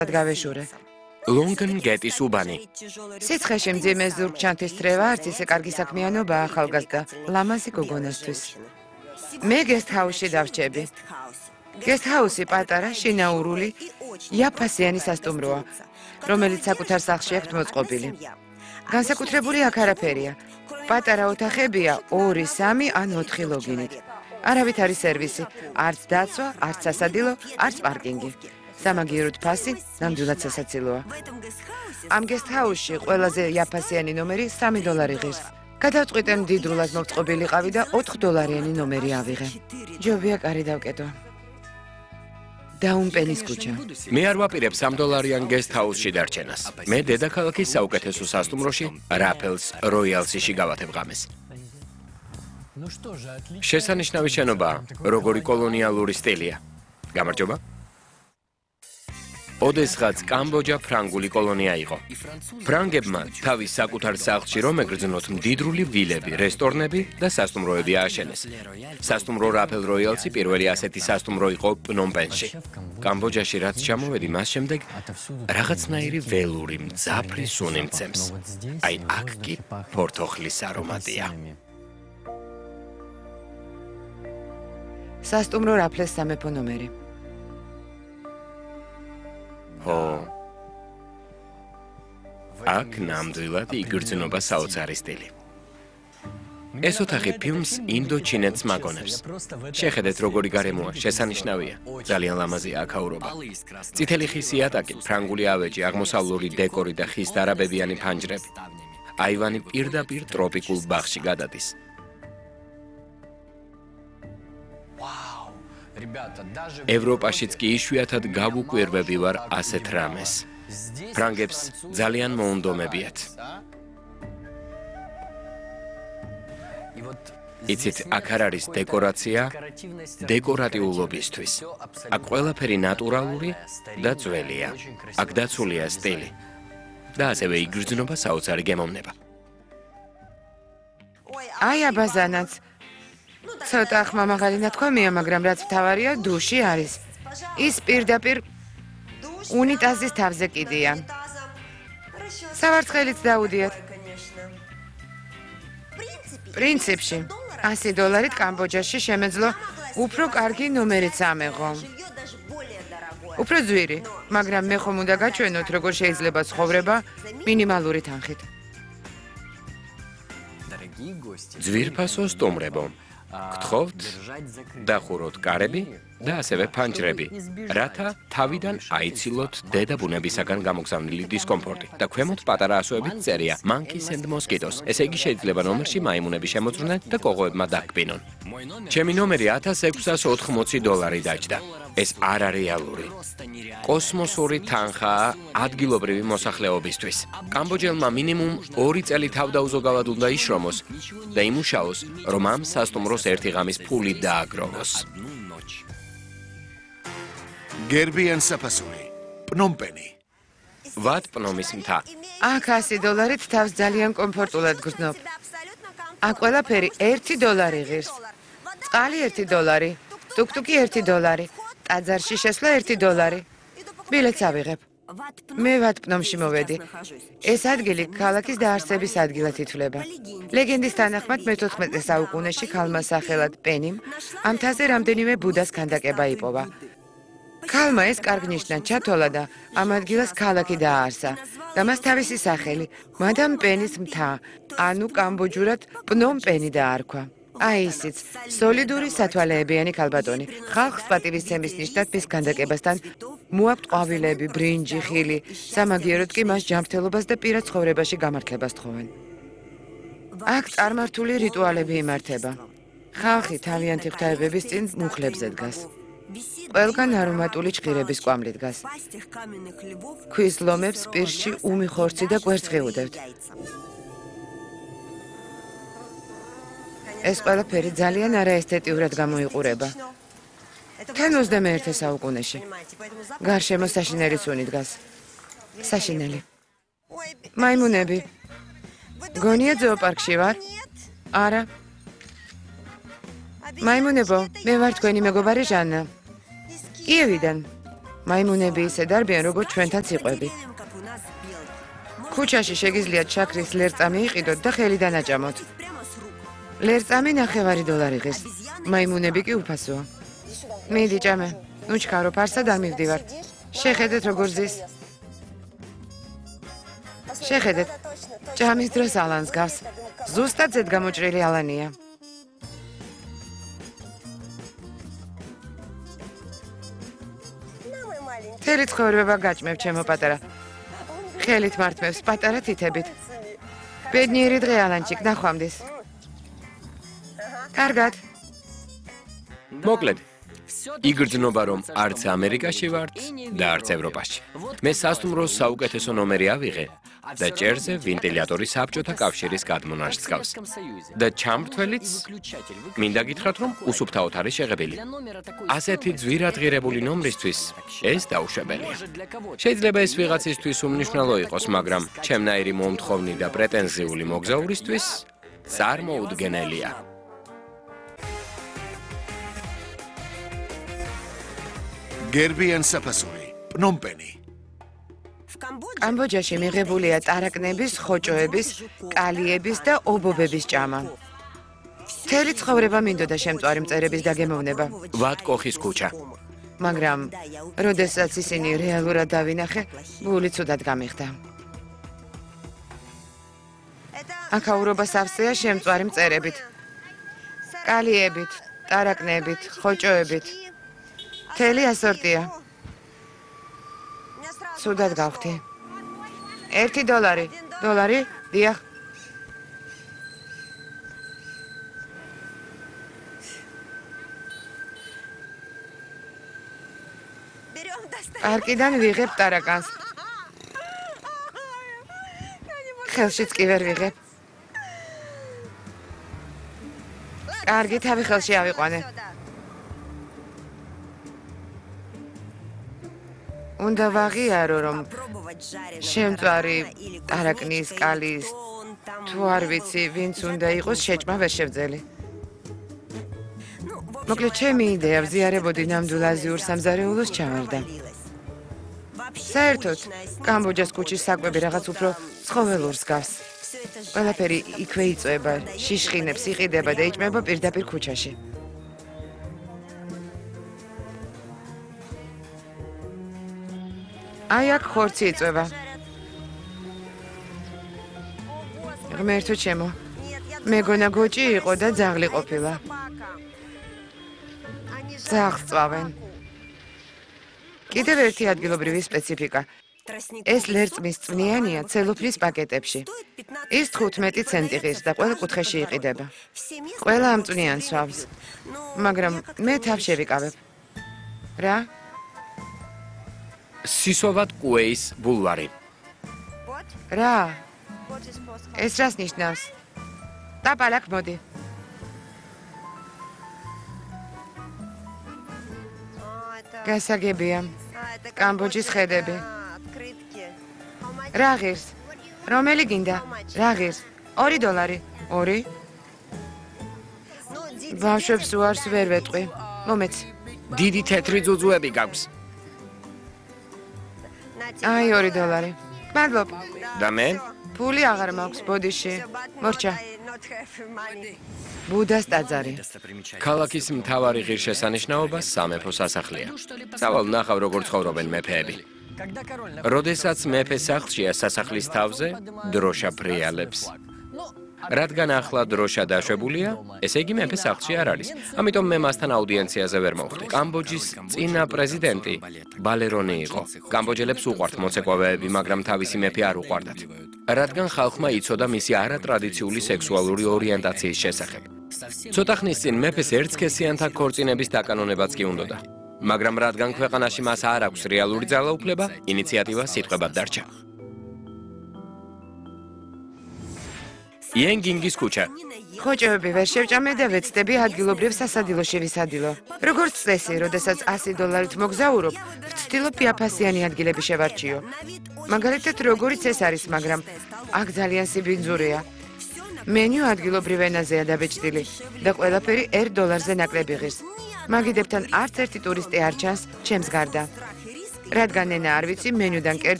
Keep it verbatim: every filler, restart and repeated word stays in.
გავეშურე. Long Getis უბანი. სიცხეში მძიმე ზურგჩანთის თრევა არც ისე კარგი საქმიანობაა ახალგაზრდა ლამაზი გოგონასთვის. მე გესტჰაუსში დავრჩები. გესტჰაუსი პატარა, შინაურული, იაფასიანი სასტუმროა, რომელიც საკუთარ სახლში აქვთ მოწყობილი. განსაკუთრებული აქ არაფერია. პატარა ოთახებია ორი, სამი ან ოთხი ლოგინით. არავით არის სერვისი, არც დაცვა, არც სასადილო, არც პარკინგი. სამაგიეროდ ფასი, ნამდვილად სასაცილოა. ამ გესტჰაუსში ყველაზე იაფასიანი ნომერი სამი დოლარი ღირს. გადავწყვიტე მდიდრულად მოწყობილიყავი და ოთხ დოლარიანი ნომერი ავიღე. ჯობია კარი დავკეტო. დაუნპენის ქუჩა. მე არ ვაპირებ სამ დოლარიან გესტჰაუსში დარჩენას. მე დედაქალაქის საუკეთესო სასტუმროში, რაფელს როიალსში გავათებ ღამეს. შესანიშნავი შენობაა, როგორი კოლონიალური სტილია. გამარჯობა. ოდესღაც კამბოჯა ფრანგული კოლონია იყო. ფრანგებმა თავის საკუთარ სახლში რომ ეგრძნოთ მდიდრული ვილები, რესტორნები და სასტუმროები ააშენეს. სასტუმრო რაფელ როიალსი პირველი ასეთი სასტუმრო იყო პნომპენში. კამბოჯაში რაც ჩამოვედი, მას შემდეგ რაღაცნაირი ველური მძაფრი სუნი მცემს. აი აქ კი ფორთოხლის არომატია. სასტუმრო რაფლეს სამეფო ნომერი. ო აქ ნამდვილად იგრძნობა საოცარი სტილი. ეს ოთახი ფილმს ინდოჩინეთს მაგონებს. შეხედეთ როგორი გარემოა, შესანიშნავია. ძალიან ლამაზია აქაურობა. წითელი ხის იატაკი, ფრანგული ავეჯი, აღმოსავლური დეკორი და ხის დარაბებიანი ფანჯრები. აივანი პირდაპირ ტროპიკულ ბაღში გადადის. ევროპაშიც კი იშვიათად გავუკვირვები ვარ ასეთ რამეს. ფრანგებს ძალიან მოუნდომებიათ. იცით, აქ არ არის დეკორაცია დეკორატიულობისთვის. აქ ყველაფერი ნატურალური და ძველია. აქ დაცულია სტილი. და ასევე იგრძნობა საოცარი გემოვნება. აი აბაზანაც. ცოტა ხმამაღალი ნათქვამია, მაგრამ რაც მთავარია, დუში არის. ის პირდაპირ უნიტაზის თავზე კიდია. სავარცხელიც დაუდიათ. პრინციპში, ასი დოლარით კამბოჯაში შემეძლო უფრო კარგი ნომერიც ამეღო. უფრო ძვირი, მაგრამ მე ხომ უნდა გაჩვენოთ, როგორ შეიძლება ცხოვრება მინიმალური თანხით. ძვირფასო სტუმრებო, გთხოვთ დახუროთ კარები და ასევე ფანჯრები, რათა თავიდან აიცილოთ დედაბუნებისაგან გამოგზავნილი დისკომფორტი და ქვემოთ პატარა ასოებით წერია monkeys and mosquitoes. ესე იგი შეიძლება ნომერში მაიმუნები შემოწვრნენ და კოღოებმა დაგკბინონ. ჩემი ნომერი ათას ექვსას ოთხმოცი დოლარი დაჯდა. ეს არარეალური. კოსმოსური თანხაა ადგილობრივი მოსახლეობისთვის. კამბოჯელმა მინიმუმ ორი წელი თავდაუზოგავად უნდა იშრომოს და იმუშაოს, რომ ამ სასტუმროს ერთი ღამის ფული დააგროვოს. გერბიან საფასური, პნომპენი. ვატ პნომის მთა. აქ ასი დოლარით თავს ძალიან კომფორტულად გრძნობ. აქ ყველაფერი ერთი დოლარი ღირს. წყალი ერთი დოლარი, ტუკტუკი ერთი დოლარი, ტაძარში შესვლა ერთი დოლარი. ბილეთს ავიღებ. მე ვატ პნომში მოვედი. ეს ადგილი ქალაქის დაარსების ადგილად ითვლება. ლეგენდის თანახმად მეთოთხმეტე საუკუნეში ქალმა სახელად პენიმ ამ მთაზე რამდენიმე ბუდას ქანდაკება იპოვა. ქალმა ეს კარგ ნიშნად ჩათვალა და ამ ადგილას ქალაქი დააარსა და მას თავისი სახელი მადამ პენის მთა, ანუ კამბოჯურად პნომპენი დაარქვა. აი ისიც, სოლიდური სათვალეებიანი ქალბატონი. ხალხს პატივისცემის ნიშნად მის ქანდაკებასთან მოაქვთ ყვავილები, ბრინჯი, ხილი, სამაგიეროდ კი მას ჯანმრთელობას და პირად ცხოვრებაში გამართლებას თხოვენ. აქ წარმართული რიტუალები იმართება. ხალხი თავიანთი ღვთაებების წინ მუხლებზე დგას. ყველგან არომატული ჭხირების კვამლი დგას. ქვის ლომებს პირში უმი ხორცი და კვერცხი უდევთ. ეს ყველაფერი ძალიან არაესთეტიურად გამოიყურება. თან ოცდამეერთე საუკუნეში. გარშემო საშინელი სუნი დგას. საშინელი. მაიმუნები. გონია ზოოპარკში ვარ? არა. მაიმუნებო, მე ვარ თქვენი მეგობარი ჟანა. კიევიდან. მაიმუნები ისე დარბიან, როგორც ჩვენთანაც იყვები. ქუჩაში შეგიძლიათ შაქრის ლერწამი იყიდოთ და ხელიდან აჭამოთ. ლერწამი ნახევარი დოლარი ღირს. მაიმუნები კი უფასოა. მიდი ჭამე. ნუ ჩქარო ფარსად არ მივდივარ. შეხედეთ როგორ ზის. შეხედეთ. ჭამის დროს ალანს გავს. ზუსტად ზედ გამოჭრილი ალანია. თელი ცხოვრება გაჭმევ ჩემო პატარა. ხელით მართმევს პატარა თითებით. ბედნიერი დღე ალანჩიკ ნახვამდის. კარგად. მოკლედ, იგრძნობა რომ არც ამერიკაში ვართ და არც ევროპაში. მე სასტუმროს საუკეთესო ნომერი ავიღე და ჭერზე ვენტილატორი საბჭოთა კავშირის გადმონაშთს გავს. და ჩამრთველიც მინდა გითხრათ რომ usუფთავად არის შეღებილი. ასეთი ძვირადღირებული ნომრისთვის ეს დაუშვებელია. შეიძლება ეს ვიღაცისთვის უმნიშვნელო იყოს, მაგრამ ჩემნაირი მომთხოვნი და პრეტენზიული მოგზაურისთვის წარმოუდგენელია. გერბიან საფასური, პნომპენი. კამბოჯაში მიღებულია ტარაკნების, ხოჭოების, კალიების და ობობების ჭამა. მთელი ცხოვრება მინდოდა შემწვარი მწერების დაგემოვნება. ვატკოხის ქუჩა. მაგრამ, როდესაც ისინი რეალურად დავინახე, გული ცუდად გამიხდა. აქაურობა სავსეა შემწვარი მწერებით. კალიებით, ტარაკნებით, ხოჭოებით. მთელი ასორტია. ცუდად გავხდი. ერთი დოლარი. დოლარი? დიახ. პარკიდან ვიღებ ტარაკანს. ხელშიც კი ვერ ვიღებ. კარგი, თავი ხელში ავიყვანე. უნდა ვაღიარო, რომ შემწვარი ტარაკნის, კალის, თუ არ ვიცი, ვინც უნდა იყოს, შეჭმა ვერ შევძელი. მოკლედ, ჩემი იდეა ვზიარებოდი ნამდვილ აზიურ სამზარეულოს ჩავარდა. საერთოდ, კამბოჯას ქუჩის საკვები რაღაც უფრო ცხოველურს გავს. ყველაფერი იქვე იწვება, შიშხინებს, იყიდება და იჭმება პირდაპირ ქუჩაში. აი აქ ხორცი იწვება. ღმერთო ჩემო, მეგონა გოჭი იყო და ძაღლი ყოფილა. ძაღლს წვავენ. კიდევ ერთი ადგილობრივი სპეციფიკა. ეს ლერწმის წვნიანია ცელოფნის პაკეტებში. ის თხუთმეტი ცენტი ღირს და ყველა კუთხეში იყიდება. ყველა ამ წვნიანს სვავს. მაგრამ მე თავ შევიკავებ. რა? სისოვად კუეის ბულვარი. რა? ეს რას ნიშნავს? დაპალაკ მოდი. გასაგებია. კამბოჯის ხედები. რა ღირს? რომელი გინდა? რა ღირს? ორი დოლარი. ორი? ბავშვებს უარს ვერ ვეტყვი. მომეც. დიდი თეთრი ძუძუები გაქვს. აი ორი დოლარი. მადლობ. და მე? ფული აღარ მაქვს ბოდიში. მორჩა. ბუდას ტაძარი. ქალაქის მთავარი ღირსშესანიშნაობა სამეფო სასახლეა. წავალ ნახავ როგორ ცხოვრობენ მეფეები. როდესაც მეფე სახლშია სასახლის თავზე, დროშა ფრიალებს. რადგან ახლა დროშა დაშვებულია, ესე იგი მეფე სახლში არ არის. ამიტომ მე მასთან აუდიენციაზე ვერ მოვხდი. კამბოჯის წინა პრეზიდენტი ბალერონი იყო. კამბოჯელებს უყვართ მოცეკვავეები, მაგრამ თავისი მეფე არ უყვარდათ. რადგან ხალხმა იცოდა მისი არატრადიციული სექსუალური ორიენტაციის შესახებ. ცოტა ხნის წინ მეფეს ერთსქესიანთა ქორწინების დაკანონებაც კი უნდოდა. მაგრამ რადგან ქვეყანაში მას არ აქვს რეალური ძალაუფლება, ინიციატივა სიტყვებად დარჩა. იენგინგის ქუჩა. ხოჭოები ვერ შევჭამე და ვეცდები ადგილობრივ სასადილოში ვისადილო. როგორც წესი, როდესაც ასი დოლარით მოგზაურობ, ვცდილობ იაფასიანი ადგილები შევარჩიო. მაგალითად, როგორიც ეს არის, მაგრამ აქ ძალიან სიბინძურია. მენიუ ადგილობრივ ენაზეა დაბეჭდილი და ყველაფერი ერთ დოლარზე ნაკლები ღირს. მაგიდებთან არც ერთი ტურისტი არ ჩანს ჩემს გარდა. რადგან ენა არ ვიცი, მენუდან კერძი